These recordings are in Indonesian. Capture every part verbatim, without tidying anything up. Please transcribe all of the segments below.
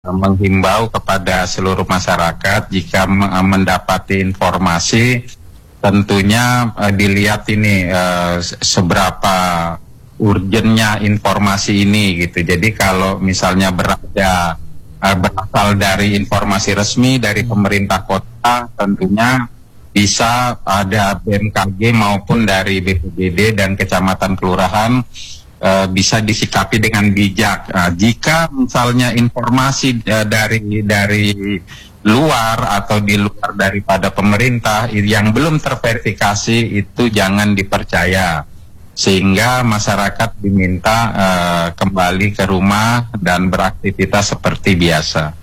menghimbau kepada seluruh masyarakat jika mendapati informasi tentunya uh, dilihat ini uh, seberapa urgennya informasi ini gitu. Jadi kalau misalnya berada uh, berasal dari informasi resmi dari pemerintah kota, tentunya bisa ada B M K G maupun dari B P B D dan kecamatan kelurahan Uh, bisa disikapi dengan bijak. Uh, jika misalnya informasi uh, dari dari luar atau di luar daripada pemerintah yang belum terverifikasi itu jangan dipercaya, sehingga masyarakat diminta uh, kembali ke rumah dan beraktivitas seperti biasa.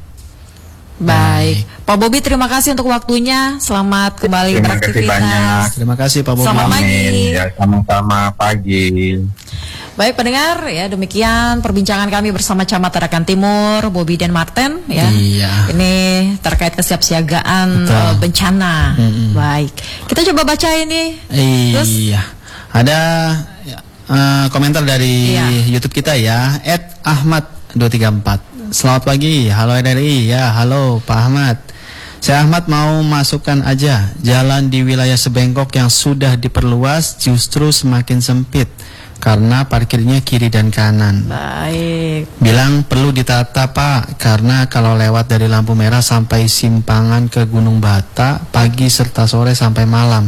Baik, Pak Bobi, terima kasih untuk waktunya. Selamat kembali terima beraktivitas. Kasih banyak. Terima kasih Pak Bobi. Selamat pagi. Ya, sama-sama pagi. Baik pendengar, ya demikian perbincangan kami bersama Camat Tarakan Timur, Bobi dan Martin, ya. Iya. Ini terkait kesiapsiagaan uh, bencana. Mm-hmm. Baik, kita coba baca ini. Iya. Terus? Ada uh, komentar dari iya. YouTube kita ya, et ahmad dua tiga empat. Selamat pagi, halo R R I, ya halo Pak Ahmad. Saya Ahmad mau masukkan aja, jalan di wilayah Sebengkok yang sudah diperluas justru semakin sempit karena parkirnya kiri dan kanan. Baik. Bilang perlu ditata Pak, karena kalau lewat dari lampu merah sampai simpangan ke Gunung Bata pagi serta sore sampai malam.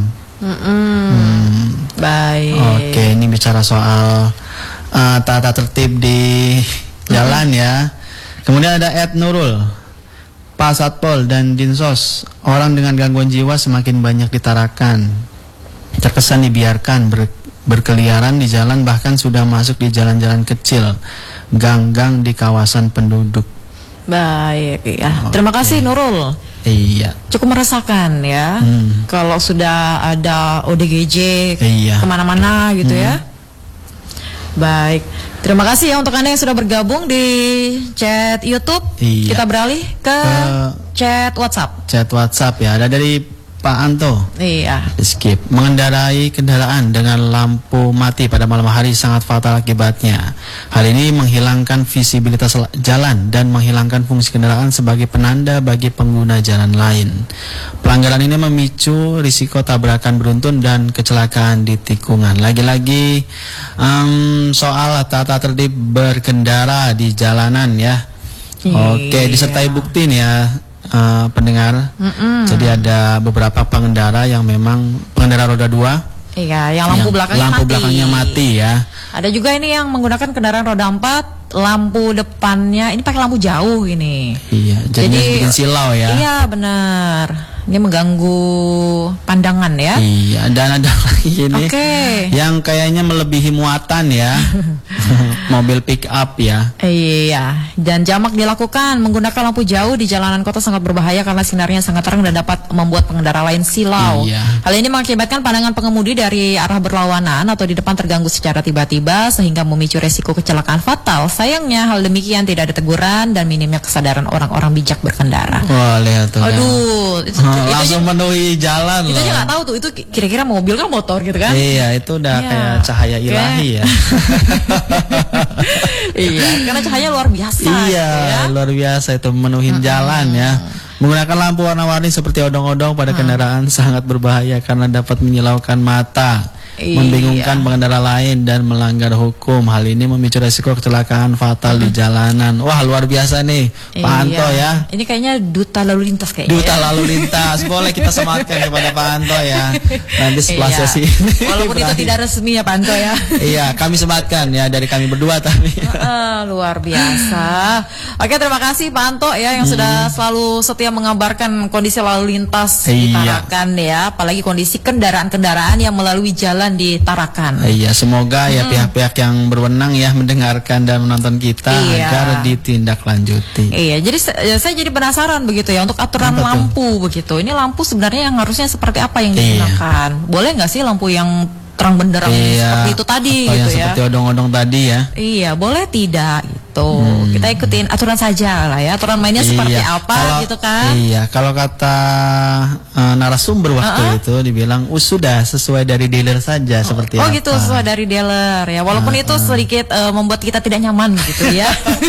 Hmm. Baik. Oke, ini bicara soal uh, tata tertib di jalan mm-hmm. ya. Kemudian ada Ed Nurul, Pak Satpol dan Dinsos, orang dengan gangguan jiwa semakin banyak ditarakan, terkesan dibiarkan ber berkeliaran di jalan, bahkan sudah masuk di jalan-jalan kecil, gang-gang di kawasan penduduk. Baik, ya. Okay. Terima kasih Nurul. Iya. Cukup meresahkan ya, hmm. kalau sudah ada O D G J iya. kemana-mana gitu hmm. ya. Baik, terima kasih ya untuk Anda yang sudah bergabung di chat YouTube. Iya. Kita beralih ke, ke chat WhatsApp. Chat WhatsApp ya, ada dari Pak Anto. Iya. Skip. Mengendarai kendaraan dengan lampu mati pada malam hari sangat fatal akibatnya. Hal ini menghilangkan visibilitas jalan dan menghilangkan fungsi kendaraan sebagai penanda bagi pengguna jalan lain. Pelanggaran ini memicu risiko tabrakan beruntun dan kecelakaan di tikungan. Lagi-lagi um, soal tata tertib berkendara di jalanan ya. Iya. Oke, disertai bukti nih ya. Uh, pendengar, mm-mm. jadi ada beberapa pengendara yang memang pengendara roda dua, iya, yang lampu yang belakangnya lampu mati. belakangnya mati ya. Ada juga ini yang menggunakan kendaraan roda empat, lampu depannya ini pakai lampu jauh ini. Iya, jadi bikin silau ya. Iya benar. Ini mengganggu pandangan ya. Iya, dan ada lagi ini okay. yang kayaknya melebihi muatan ya. Mobil pick up ya. Iya, dan jamak dilakukan menggunakan lampu jauh di jalanan kota sangat berbahaya karena sinarnya sangat terang dan dapat membuat pengendara lain silau. Iya. Hal ini mengakibatkan pandangan pengemudi dari arah berlawanan atau di depan terganggu secara tiba-tiba sehingga memicu resiko kecelakaan fatal. Sayangnya hal demikian tidak ada teguran dan minimnya kesadaran orang-orang bijak berkendara. Wah, lihat tuh. Aduh, itu, oh, langsung penuhi jalan itu loh. Itu nggak tahu tuh, itu kira-kira mobil kan motor gitu kan? Iya, itu udah iya. kayak cahaya ilahi ya. Iya, karena cahaya luar biasa. Iya, ya? luar biasa itu menuhin hmm. jalan ya. Menggunakan lampu warna-warni seperti odong-odong pada hmm. kendaraan sangat berbahaya karena dapat menyilaukan mata, iya. membingungkan pengendara lain dan melanggar hukum. Hal ini memicu resiko kecelakaan fatal hmm. di jalanan. Wah, luar biasa nih, Pak iya. Anto ya. Ini kayaknya duta lalu lintas kayaknya. Duta ya? lalu lintas. Boleh kita sematkan kepada Pak Anto ya. Nanti setelah iya. sesi ini. Walaupun itu tidak resmi ya Pak Anto ya. Iya, kami sematkan ya dari kami berdua tapi. Uh, luar biasa. Oke, terima kasih Pak Anto ya yang hmm. sudah selalu setia mengabarkan kondisi lalu lintas di Tarakan ya, apalagi kondisi kendaraan-kendaraan yang melalui jalan di Tarakan. Iya, semoga ya pihak-pihak hmm. yang berwenang ya mendengarkan dan menonton kita iya. agar ditindaklanjuti. Iya, jadi saya jadi penasaran begitu ya untuk aturan apa lampu tuh? Begitu. Ini lampu sebenarnya yang harusnya seperti apa yang digunakan? Iya. Boleh nggak sih lampu yang terang benderang Iya, seperti itu tadi atau gitu yang ya. seperti odong-odong tadi ya. Iya, boleh tidak gitu. Hmm. Kita ikutin aturan saja lah ya. Aturan mainnya seperti Iya, apa kalau- gitu kan. Iya, kalau kata uh, narasumber waktu Uh-uh. itu dibilang, "Uh, sudah sesuai dari dealer saja seperti Oh apa." gitu, sesuai dari dealer ya. Walaupun itu sedikit uh, membuat kita tidak nyaman gitu ya.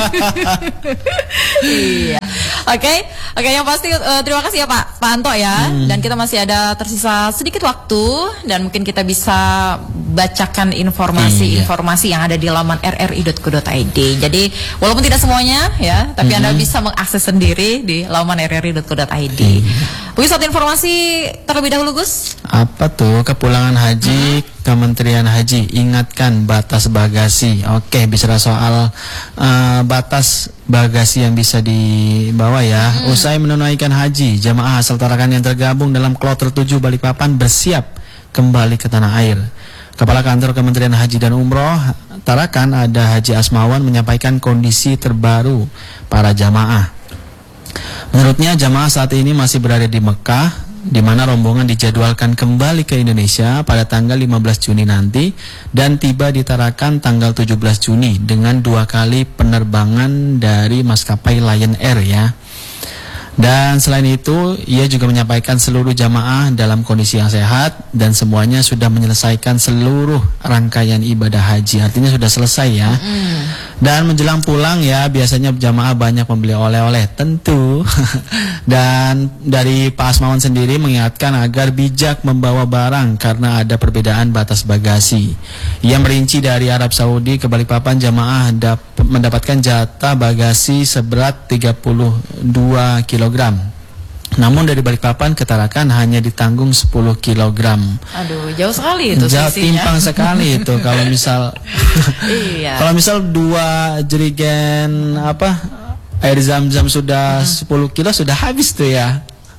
Iya. Oke, oke yang pasti uh, terima kasih ya Pak Pak Anto ya. Hmm. Dan kita masih ada tersisa sedikit waktu dan mungkin kita bisa bacakan informasi-informasi yang ada di laman r r i dot co dot i d. Jadi walaupun tidak semuanya ya, tapi Anda bisa mengakses sendiri di laman r r i dot co dot i d. Mungkin satu informasi terlebih dahulu Gus. Apa tuh? Kepulangan haji, Kementerian Haji ingatkan batas bagasi. Oke, bicara soal uh, batas bagasi yang bisa dibawa ya. Usai menunaikan haji, jamaah asal Tarakan yang tergabung dalam kloter tujuh Balikpapan bersiap kembali ke tanah air. Kepala Kantor Kementerian Haji dan Umroh Tarakan, ada Haji Asmawan, menyampaikan kondisi terbaru para jamaah. Menurutnya jamaah saat ini masih berada di Mekah, di mana rombongan dijadwalkan kembali ke Indonesia pada tanggal lima belas Juni nanti dan tiba di Tarakan tanggal tujuh belas Juni dengan dua kali penerbangan dari maskapai Lion Air ya. Dan selain itu, ia juga menyampaikan seluruh jamaah dalam kondisi yang sehat dan semuanya sudah menyelesaikan seluruh rangkaian ibadah haji. Artinya sudah selesai ya. Mm. Dan menjelang pulang ya, biasanya jamaah banyak membeli oleh-oleh tentu. Dan dari Pak Asmawan sendiri mengingatkan agar bijak membawa barang karena ada perbedaan batas bagasi. Ia merinci dari Arab Saudi ke Balikpapan, jamaah dap- mendapatkan jatah bagasi seberat tiga puluh dua kilogram. Namun dari Balikpapan ke Tarakan hanya ditanggung sepuluh kilogram. Aduh, jauh sekali itu Jauh selisihnya. timpang sekali itu kalau misal Iya. kalau misal dua jerigen apa air zam-zam sudah sepuluh kilo sudah habis tuh ya.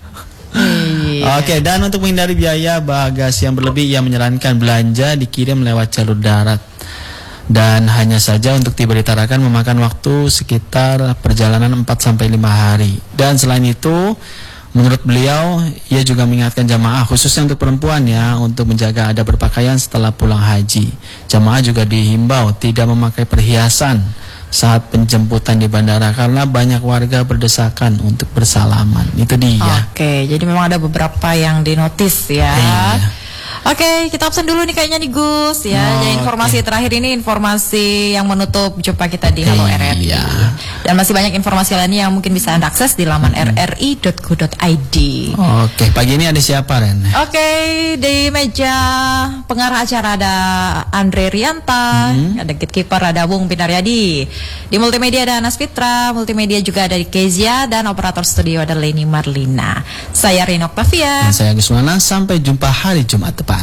Iya. Oke, dan untuk menghindari biaya bagasi yang berlebih, ia menyarankan belanja dikirim lewat jalur darat. Dan hanya saja untuk tiba di Tarakan memakan waktu sekitar perjalanan empat sampai lima hari. Dan selain itu, menurut beliau, ia juga mengingatkan jamaah khususnya untuk perempuan ya, untuk menjaga adab berpakaian setelah pulang haji. Jamaah juga dihimbau tidak memakai perhiasan saat penjemputan di bandara karena banyak warga berdesakan untuk bersalaman. Itu dia. Oke, jadi memang ada beberapa yang dinotis ya. Iya. Oke, kita absen dulu nih kayaknya nih Gus ya. Oh, Jadi informasi oke. terakhir ini informasi yang menutup jumpa kita di Halo R R I. Iya. Dan masih banyak informasi lainnya yang mungkin bisa Anda akses di laman r r i dot co dot i d. Oke, pagi ini ada siapa Ren? Oke, di meja pengarah acara ada Andre Rianta, ada gatekeeper ada Bung Pinaryadi. Di multimedia ada Anas Fitra, multimedia juga ada di Kezia, dan operator studio ada Leni Marlina. Saya Rino Octavia. Dan saya Agus Wana, sampai jumpa hari Jumat depan.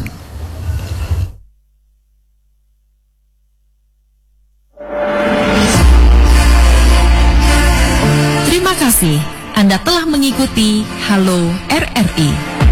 Terima kasih Anda telah mengikuti Halo R R I.